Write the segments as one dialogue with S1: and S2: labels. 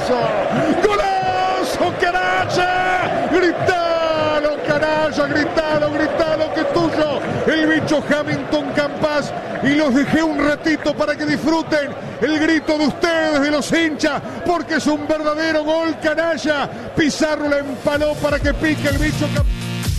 S1: golazo. ¡Golazo, canalla! ¡Gritalo, canalla! ¡Gritalo, que es tuyo! El bicho Hamilton Campas. Y los dejé un ratito para que disfruten el grito de ustedes, de los hinchas, porque es un verdadero gol, canalla. Pizarro la empaló para que pique el bicho Campas.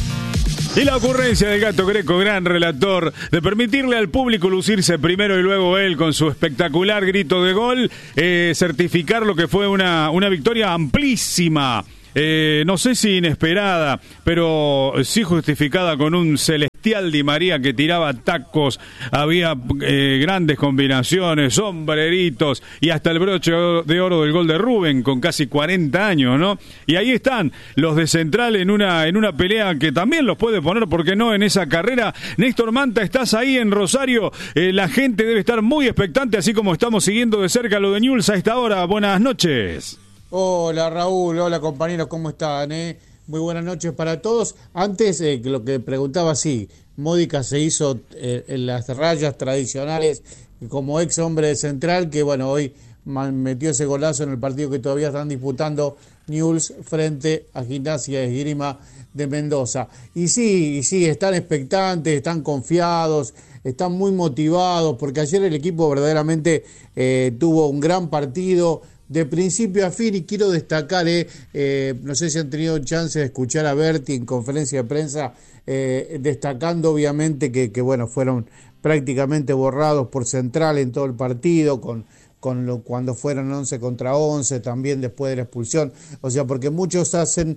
S2: Y la ocurrencia del Gato Greco, gran relator, de permitirle al público lucirse primero y luego él con su espectacular grito de gol, certificar lo que fue una victoria amplísima. No sé si inesperada, pero sí justificada con un celestial Di María que tiraba tacos, había grandes combinaciones, sombreritos y hasta el broche de oro del gol de Rubén con casi 40 años, ¿no? Y ahí están los de Central en una pelea que también los puede poner, ¿por qué no?, en esa carrera. Néstor Manta, estás ahí en Rosario, la gente debe estar muy expectante, así como estamos siguiendo de cerca lo de Newell's a esta hora. Buenas noches.
S3: Hola Raúl, hola compañeros, ¿cómo están? Muy buenas noches para todos. Antes, lo que preguntaba, sí, Módica se hizo en las rayas tradicionales como ex hombre de Central, que bueno, hoy metió ese golazo en el partido que todavía están disputando Newell's frente a Gimnasia de Esgrima de Mendoza. Y sí, están expectantes, están confiados, están muy motivados, porque ayer el equipo verdaderamente tuvo un gran partido, de principio a fin, y quiero destacar, no sé si han tenido chance de escuchar a Berti en conferencia de prensa, destacando obviamente que bueno, fueron prácticamente borrados por Central en todo el partido, cuando fueron 11 contra 11, también después de la expulsión. O sea, porque muchos hacen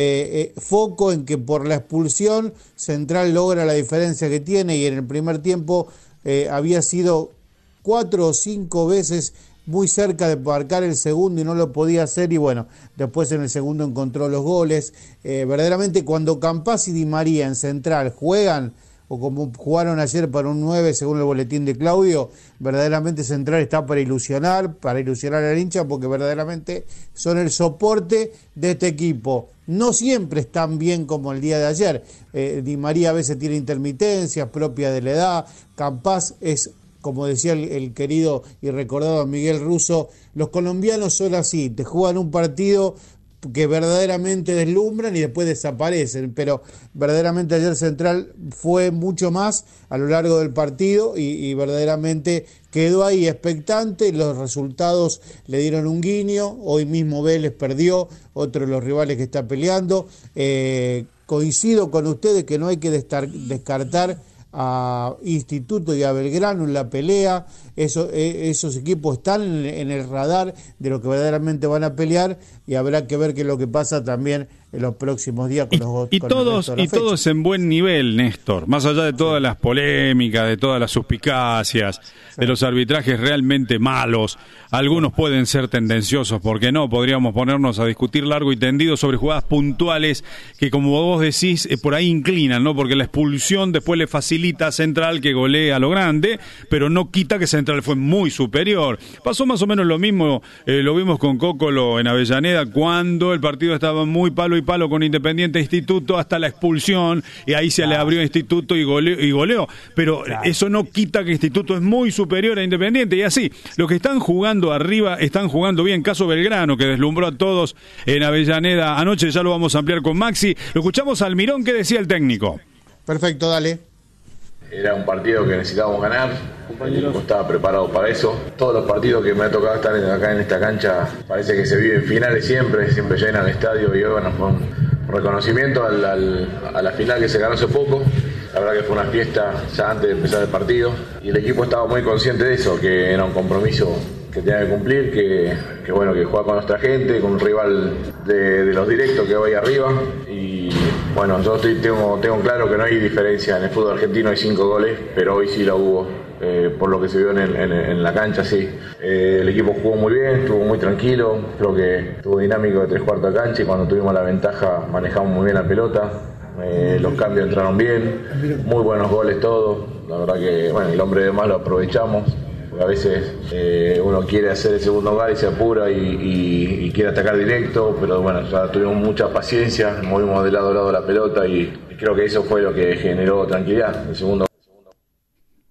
S3: foco en que por la expulsión Central logra la diferencia que tiene, y en el primer tiempo había sido 4 o 5 veces muy cerca de marcar el segundo y no lo podía hacer, y bueno, después en el segundo encontró los goles. Verdaderamente cuando Campas y Di María en Central juegan, o como jugaron ayer para un 9 según el boletín de Claudio, verdaderamente Central está para ilusionar al hincha, porque verdaderamente son el soporte de este equipo. No siempre están bien como el día de ayer. Di María a veces tiene intermitencias propias de la edad. Campas es, como decía el querido y recordado Miguel Russo, los colombianos son así, te juegan un partido que verdaderamente deslumbran y después desaparecen, pero verdaderamente ayer Central fue mucho más a lo largo del partido y verdaderamente quedó ahí expectante. Los resultados le dieron un guiño, hoy mismo Vélez perdió, otro de los rivales que está peleando. Coincido con ustedes que no hay que descartar a Instituto y a Belgrano en la pelea. Esos equipos están en el radar de lo que verdaderamente van a pelear, y habrá que ver qué es lo que pasa también en los próximos días con
S2: todos en buen nivel, Néstor, más allá de todas las polémicas, de todas las suspicacias, de los arbitrajes realmente malos. Algunos pueden ser tendenciosos, porque no, podríamos ponernos a discutir largo y tendido sobre jugadas puntuales que, como vos decís, por ahí inclinan, ¿no? Porque la expulsión después le facilita a Central que golee a lo grande, pero no quita que Central fue muy superior. Pasó más o menos lo mismo, lo vimos con Cócolo en Avellaneda, cuando el partido estaba muy palo y palo con Independiente Instituto hasta la expulsión, y ahí se le abrió a Instituto y goleó. Pero eso no quita que Instituto es muy superior a Independiente, y así, los que están jugando arriba están jugando bien. Caso Belgrano, que deslumbró a todos en Avellaneda anoche, ya lo vamos a ampliar con Maxi. Lo escuchamos a Almirón, ¿qué decía el técnico?
S3: Perfecto, dale.
S4: Era un partido que necesitábamos ganar, el equipo estaba preparado para eso. Todos los partidos que me ha tocado estar acá en esta cancha, parece que se viven finales siempre llenan el estadio, y bueno, fue un reconocimiento a la final que se ganó hace poco. La verdad que fue una fiesta ya antes de empezar el partido, y el equipo estaba muy consciente de eso, que era un compromiso que tenía que cumplir, que bueno, que juega con nuestra gente, con un rival de los directos que va ahí arriba. Y bueno, yo tengo claro que no hay diferencia. En el fútbol argentino hay 5 goles, pero hoy sí la hubo, por lo que se vio en la cancha, sí. El equipo jugó muy bien, estuvo muy tranquilo, creo que estuvo dinámico de 3/4 de cancha, y cuando tuvimos la ventaja manejamos muy bien la pelota. Los cambios entraron bien, muy buenos goles todos. La verdad que bueno, el hombre de más lo aprovechamos, porque a veces uno quiere hacer el segundo gol y se apura y quiere atacar directo, pero bueno, ya tuvimos mucha paciencia, movimos de lado a lado la pelota, y creo que eso fue lo que generó tranquilidad. El segundo.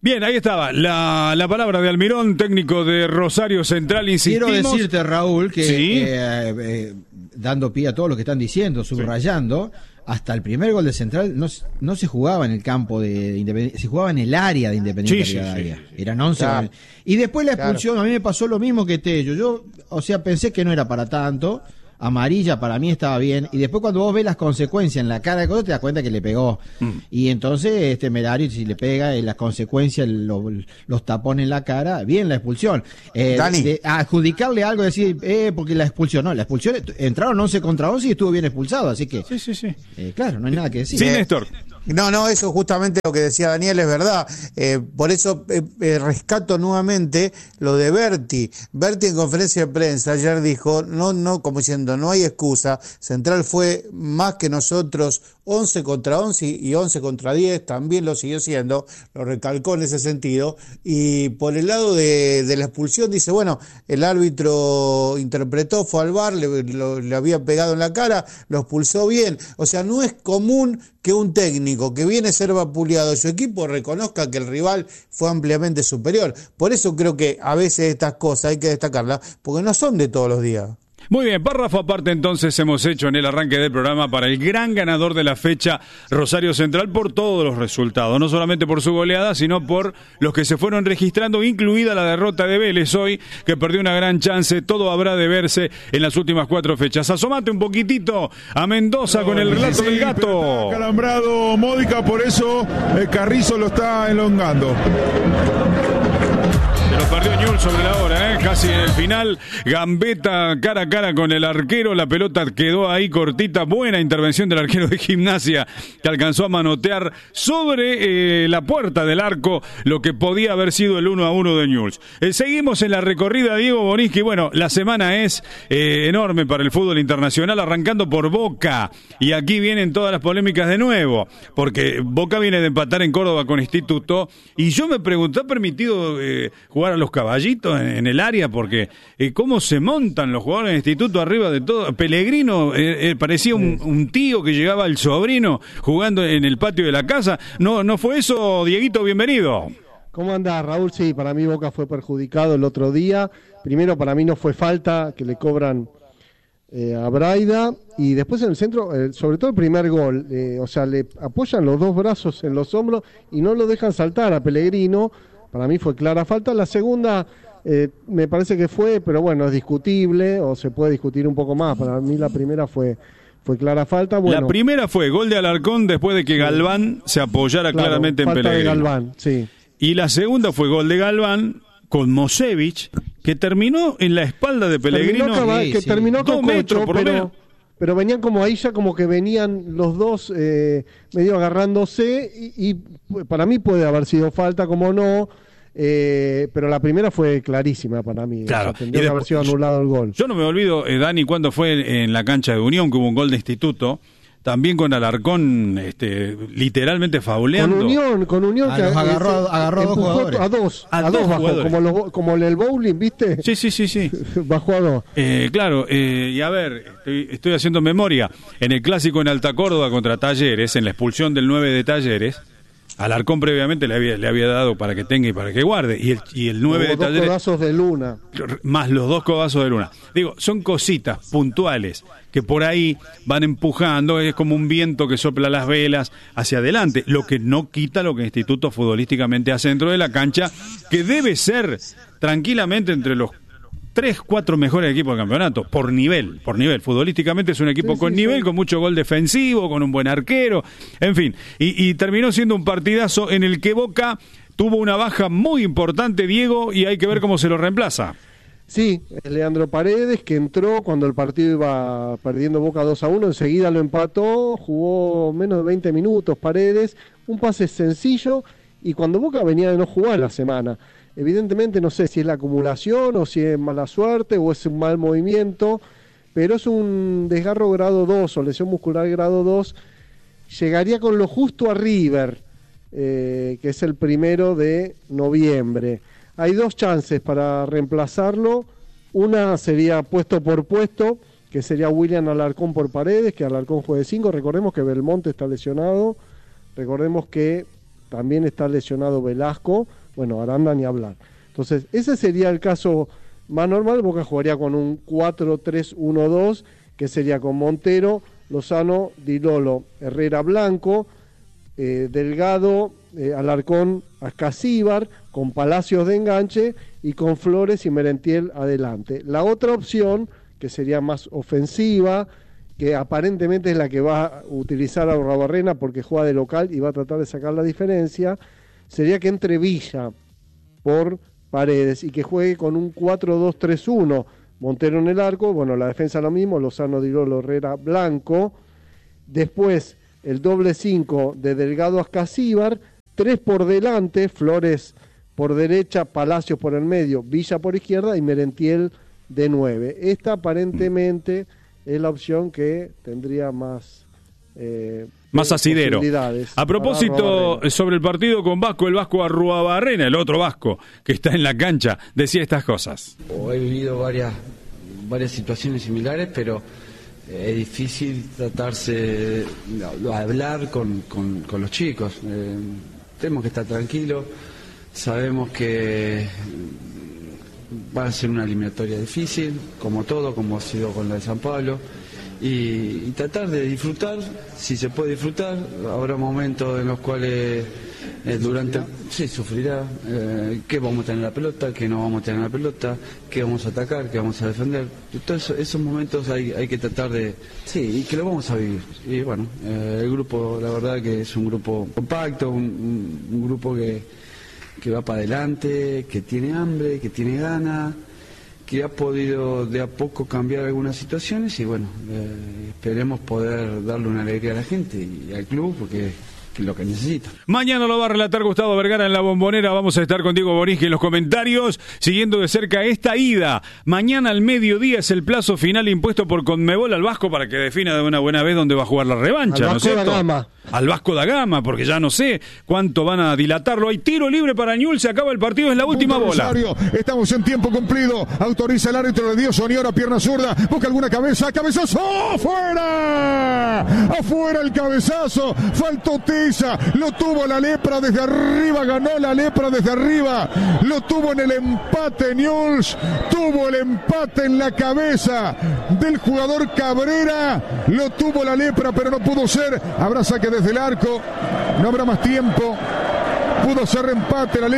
S2: Bien, ahí estaba la palabra de Almirón, técnico de Rosario Central. Insistimos.
S5: Quiero decirte, Raúl, que
S2: ¿sí?
S5: dando pie a todo lo que están diciendo, subrayando, hasta el primer gol de Central no se jugaba en el campo de Independiente, se jugaba en el área de Independiente.
S2: Sí.
S5: Eran 11. Claro. Y después la expulsión, a mí me pasó lo mismo que Tello. Yo, pensé que no era para tanto. Amarilla para mí estaba bien, y después cuando vos ves las consecuencias en la cara de Coto te das cuenta que le pegó, y entonces Temerario, si le pega, las consecuencias, los tapones en la cara, bien la expulsión. Adjudicarle algo, decir, porque la expulsión entraron 11 contra 11 y estuvo bien expulsado, así que
S2: sí.
S5: Claro, no hay nada que decir.
S2: Sí, Néstor.
S3: No, eso justamente lo que decía Daniel es verdad. Por eso rescato nuevamente lo de Berti. Berti en conferencia de prensa ayer dijo, no, como diciendo, no hay excusa. Central fue más que nosotros, 11 contra 11 y 11 contra 10, también lo siguió siendo, lo recalcó en ese sentido. Y por el lado de la expulsión dice, bueno, el árbitro interpretó, fue al VAR, le había pegado en la cara, lo expulsó bien. O sea, no es común que un técnico que viene a ser vapuleado de su equipo reconozca que el rival fue ampliamente superior. Por eso creo que a veces estas cosas hay que destacarlas, porque no son de todos los días.
S2: Muy bien, párrafo aparte entonces hemos hecho en el arranque del programa para el gran ganador de la fecha, Rosario Central, por todos los resultados, no solamente por su goleada, sino por los que se fueron registrando, incluida la derrota de Vélez hoy, que perdió una gran chance. Todo habrá de verse en las últimas 4 fechas. Asomate un poquitito a Mendoza con el relato del gato.
S1: Está calambrado Módica, por eso Carrizo lo está elongando.
S2: Lo perdió Newell's sobre la hora, casi en el final. Gambeta cara a cara con el arquero. La pelota quedó ahí cortita. Buena intervención del arquero de Gimnasia, que alcanzó a manotear sobre la puerta del arco lo que podía haber sido el 1-1 de Newell's. Seguimos en la recorrida, Diego Boninsky. Bueno, la semana es enorme para el fútbol internacional, arrancando por Boca. Y aquí vienen todas las polémicas de nuevo, porque Boca viene de empatar en Córdoba con Instituto. Y yo me pregunté, ¿ha permitido jugar a los caballitos en el área? Porque cómo se montan los jugadores del Instituto arriba de todo. Pellegrino parecía un tío que llegaba al sobrino jugando en el patio de la casa. ¿No fue eso, Dieguito? Bienvenido.
S6: ¿Cómo andás, Raúl? Sí, para mí Boca fue perjudicado el otro día. Primero, para mí no fue falta que le cobran a Braida, y después en el centro, sobre todo el primer gol, le apoyan los dos brazos en los hombros y no lo dejan saltar a Pellegrino. Para mí fue clara falta. La segunda me parece que fue, pero bueno, es discutible, o se puede discutir un poco más. Para mí la primera fue clara falta. Bueno,
S2: la primera fue gol de Alarcón después de que Galván se apoyara claramente en Pellegrino.
S6: De Galván, sí.
S2: Y la segunda fue gol de Galván con Mosevich, que terminó en la espalda de Pellegrino.
S6: Terminó con
S2: 2 metros por lo menos.
S6: Pero venían como ahí, ya como que venían los dos medio agarrándose, y para mí puede haber sido falta, como no, pero la primera fue clarísima para mí.
S2: Claro.
S6: O sea, tendría que haber sido anulado el gol.
S2: Yo no me olvido, Dani, cuando fue en la cancha de Unión, que hubo un gol de Instituto, también con Alarcón literalmente fauleando.
S6: Con Unión que
S5: agarró a 2 jugadores.
S6: A dos bajó, como en el bowling, ¿viste?
S2: Sí.
S6: Bajó a 2.
S2: Claro, y a ver, estoy haciendo memoria. En el clásico en Alta Córdoba contra Talleres, en la expulsión del 9 de Talleres, Alarcón previamente le había dado para que tenga y para que guarde, y el 9 de Talleres,
S6: 2 codazos de Luna,
S2: más los 2 codazos de Luna. Digo, son cositas puntuales que por ahí van empujando, es como un viento que sopla las velas hacia adelante, lo que no quita lo que el Instituto futbolísticamente hace dentro de la cancha, que debe ser tranquilamente entre los 3-4 mejores equipos del campeonato, por nivel. Futbolísticamente es un equipo con nivel, con mucho gol defensivo, con un buen arquero, en fin. Y terminó siendo un partidazo en el que Boca tuvo una baja muy importante, Diego, y hay que ver cómo se lo reemplaza.
S6: Sí, Leandro Paredes, que entró cuando el partido iba perdiendo Boca 2-1, enseguida lo empató, jugó menos de 20 minutos Paredes, un pase sencillo, y cuando Boca venía de no jugar la semana. Evidentemente no sé si es la acumulación o si es mala suerte o es un mal movimiento, pero es un desgarro grado 2 o lesión muscular grado 2. Llegaría con lo justo a River, que es el 1 de noviembre. Hay 2 chances para reemplazarlo. Una sería puesto por puesto, que sería William Alarcón por Paredes, que Alarcón juegue 5. Recordemos que Belmonte está lesionado. Recordemos que también está lesionado Velasco, bueno, Aranda ni hablar. Entonces, ese sería el caso más normal. Boca jugaría con un 4-3-1-2, que sería con Montero, Lozano, Di Lolo, Herrera, Blanco, Delgado, Alarcón, Ascasíbar, con Palacios de enganche y con Flores y Merentiel adelante. La otra opción, que sería más ofensiva, que aparentemente es la que va a utilizar a Arruabarrena porque juega de local y va a tratar de sacar la diferencia, sería que entre Villa por Paredes y que juegue con un 4-2-3-1, Montero en el arco, bueno, la defensa lo mismo, Lozano, Di Lolo, Herrera, Blanco, después el doble 5 de Delgado, Ascasíbar, 3 por delante, Flores por derecha, Palacios por el medio, Villa por izquierda y Merentiel de 9. Esta aparentemente es la opción que tendría más
S2: asidero. A propósito, sobre el partido con Vasco, el Vasco Arruabarrena, el otro Vasco que está en la cancha, decía estas cosas.
S7: He vivido varias situaciones similares, pero es difícil tratarse de hablar con los chicos. Tenemos que estar tranquilos, sabemos que va a ser una eliminatoria difícil, como todo, como ha sido con la de San Pablo, y tratar de disfrutar, si se puede disfrutar. Habrá momentos en los cuales sufrirá, qué vamos a tener la pelota, qué no vamos a tener la pelota, qué vamos a atacar, qué vamos a defender. Todos esos momentos hay que tratar de, y que lo vamos a vivir. Y bueno, el grupo, la verdad que es un grupo compacto, un grupo que va para adelante, que tiene hambre, que tiene ganas, que ha podido de a poco cambiar algunas situaciones y bueno, esperemos poder darle una alegría a la gente y al club, porque es lo que necesita.
S2: Mañana lo va a relatar Gustavo Vergara en La Bombonera. Vamos a estar con Diego Borinski en los comentarios, siguiendo de cerca esta ida. Mañana al mediodía es el plazo final impuesto por Conmebol al Vasco para que defina de una buena vez dónde va a jugar la revancha, ¿no es cierto? Al Vasco da Gama, porque ya no sé cuánto van a dilatarlo. Hay tiro libre para Newell's, se acaba el partido, es la última bola.
S1: Estamos en tiempo cumplido. Autoriza el árbitro de Dios Oniora, pierna zurda, busca alguna cabezazo, ¡afuera! ¡Afuera el cabezazo! Faltó Tesa, lo tuvo la lepra desde arriba, ganó la lepra desde arriba, lo tuvo en el empate Newell's, tuvo el empate en la cabeza del jugador Cabrera, lo tuvo la lepra, pero no pudo ser. Habrá saque desde el arco, no habrá más tiempo, pudo ser empate, la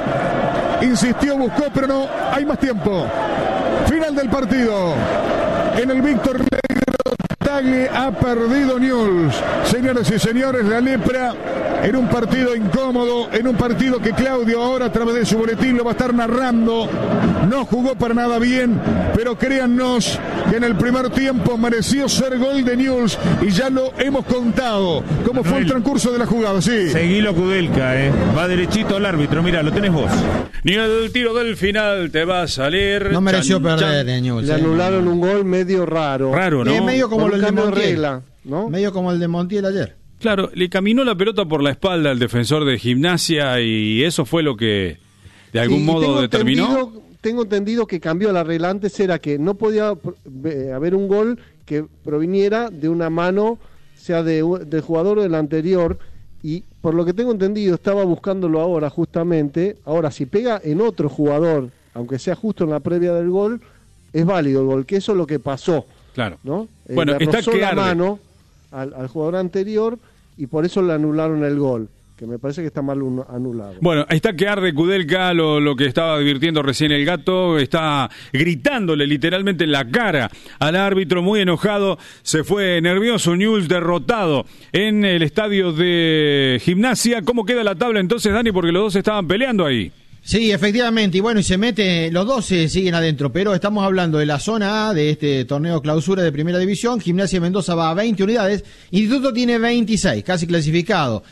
S1: lepra insistió, buscó, pero no hay más tiempo. Final del partido en el Víctor Negro Tagle, ha perdido Newell's. Señores y señores, la lepra en un partido incómodo, en un partido que Claudio ahora a través de su boletín lo va a estar narrando. No jugó para nada bien, pero créannos que en el primer tiempo mereció ser gol de Newell's y ya lo hemos contado cómo fue el transcurso de la jugada. Sí.
S8: Seguilo Kudelka, va derechito al árbitro, mira, lo tenés vos.
S2: Ni el tiro del final te va a salir.
S5: No mereció perder Newell's.
S6: Le anularon un gol medio raro.
S2: Raro, ¿no?
S5: Medio como el de Montiel,
S6: regla, ¿no?
S5: Medio como el de Montiel ayer.
S2: Claro, le caminó la pelota por la espalda al defensor de Gimnasia y eso fue lo que de algún modo determinó.
S6: Tengo entendido que cambió la regla. Antes era que no podía haber un gol que proviniera de una mano, sea del jugador o del anterior, y por lo que tengo entendido, estaba buscándolo ahora justamente. Ahora, si pega en otro jugador, aunque sea justo en la previa del gol, es válido el gol, que eso es lo que pasó.
S2: Claro.
S6: ¿No?
S2: Bueno,
S6: le
S2: está
S6: rozó
S2: que
S6: la
S2: arde
S6: mano al jugador anterior y por eso le anularon el gol, que me parece que está mal anulado.
S2: Bueno, está que arde Kudelka, lo que estaba advirtiendo recién el gato, está gritándole literalmente en la cara al árbitro, muy enojado, se fue nervioso, Newell's derrotado en el estadio de Gimnasia. ¿Cómo queda la tabla entonces, Dani? Porque los dos estaban peleando ahí.
S5: Sí, efectivamente, y bueno, y se mete, los dos se siguen adentro, pero estamos hablando de la zona A de este torneo clausura de Primera División. Gimnasia de Mendoza va a 20 unidades, Instituto tiene 26, casi clasificado,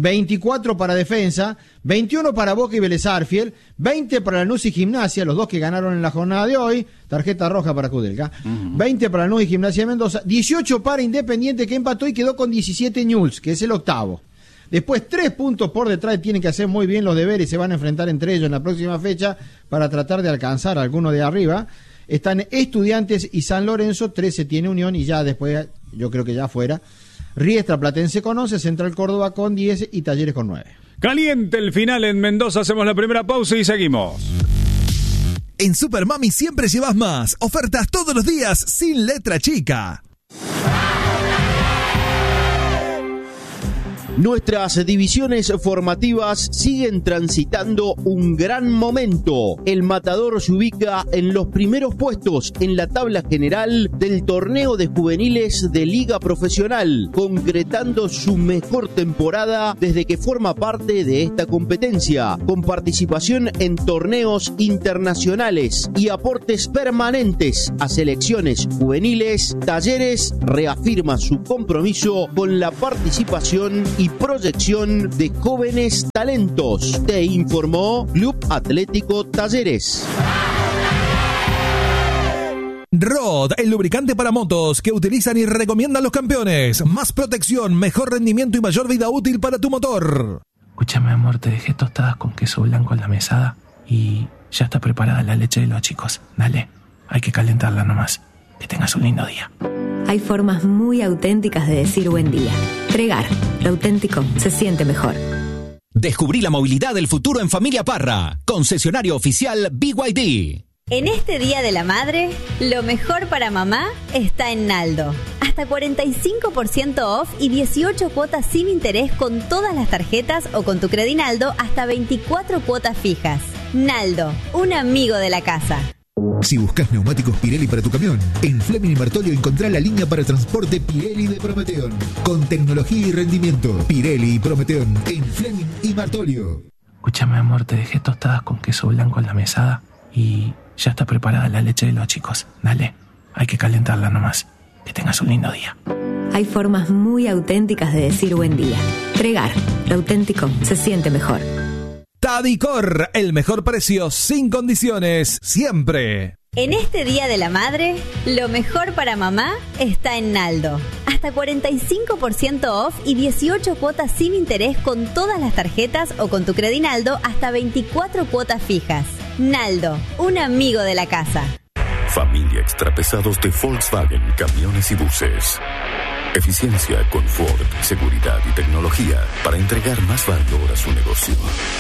S5: 24 para Defensa, 21 para Boca y Vélez Sarsfield, 20 para Lanús y Gimnasia, los dos que ganaron en la jornada de hoy, tarjeta roja para Kudelka, 20 para Lanús y Gimnasia de Mendoza, 18 para Independiente, que empató y quedó con 17 Newell's, que es el octavo. Después 3 puntos por detrás, tienen que hacer muy bien los deberes y se van a enfrentar entre ellos en la próxima fecha para tratar de alcanzar a alguno de arriba. Están Estudiantes y San Lorenzo, 13 tiene Unión y ya después, yo creo que ya afuera. Riestra Platense con 11, Central Córdoba con 10 y Talleres con 9.
S2: Caliente el final en Mendoza. Hacemos la primera pausa y seguimos.
S9: En Super Mami siempre llevas más. Ofertas todos los días sin letra chica.
S10: Nuestras divisiones formativas siguen transitando un gran momento. El Matador se ubica en los primeros puestos en la tabla general del torneo de juveniles de Liga Profesional, concretando su mejor temporada desde que forma parte de esta competencia, con participación en torneos internacionales y aportes permanentes a selecciones juveniles. Talleres reafirma su compromiso con la participación y proyección de jóvenes talentos. Te informó Club Atlético Talleres.
S9: Rod, el lubricante para motos que utilizan y recomiendan los campeones. Más protección, mejor rendimiento y mayor vida útil para tu motor.
S11: Escúchame, amor, te dejé tostadas con queso blanco en la mesada y ya está preparada la leche de los chicos. Dale, hay que calentarla nomás. Que tengas un lindo día.
S12: Hay formas muy auténticas de decir buen día. Pregar, lo auténtico se siente mejor.
S13: Descubrí la movilidad del futuro en Familia Parra, concesionario oficial BYD.
S14: En este Día de la Madre, lo mejor para mamá está en Naldo. Hasta 45% off y 18 cuotas sin interés con todas las tarjetas o con tu Credinaldo hasta 24 cuotas fijas. Naldo, un amigo de la casa.
S15: Si buscas neumáticos Pirelli para tu camión, en Fleming y Martolio encontrá la línea para transporte Pirelli de Prometeon. Con tecnología y rendimiento. Pirelli y Prometeon en Fleming y Martolio.
S11: Escúchame, amor, te dejé tostadas con queso blanco en la mesada y ya está preparada la leche de los chicos. Dale, hay que calentarla nomás. Que tengas un lindo día.
S12: Hay formas muy auténticas de decir buen día. Pregar, lo auténtico se siente mejor.
S9: Tadicor, el mejor precio sin condiciones, siempre.
S14: En este Día de la Madre, lo mejor para mamá está en Naldo. Hasta 45% off y 18 cuotas sin interés con todas las tarjetas o con tu Credinaldo hasta 24 cuotas fijas. Naldo, un amigo de la casa.
S16: Familia extrapesados de Volkswagen, camiones y buses. Eficiencia, confort, seguridad y tecnología para entregar más valor a su negocio.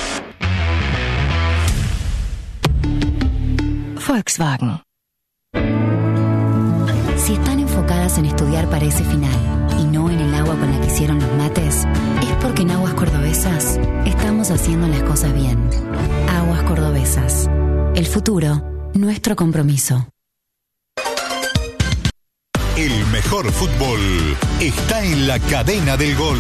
S17: Volkswagen. Si están enfocadas en estudiar para ese final y no en el agua con la que hicieron los mates, es porque en Aguas Cordobesas estamos haciendo las cosas bien. Aguas Cordobesas. El futuro, nuestro compromiso.
S18: El mejor fútbol está en la cadena del gol.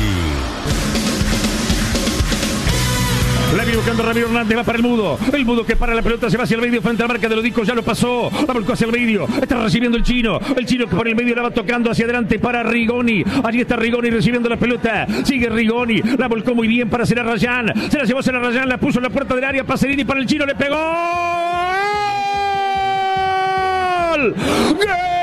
S8: La viene buscando Ramiro Hernández, va para el Mudo que para la pelota, se va hacia el medio frente a la marca de Lodico, ya lo pasó, la volcó hacia el medio, está recibiendo el chino que por el medio la va tocando hacia adelante para Rigoni, allí está Rigoni recibiendo la pelota, sigue Rigoni, la volcó muy bien para Sena Rayán, se la llevó Sena Rayán, la puso en la puerta del área, Pacerini para el chino, le pegó. ¡Gol!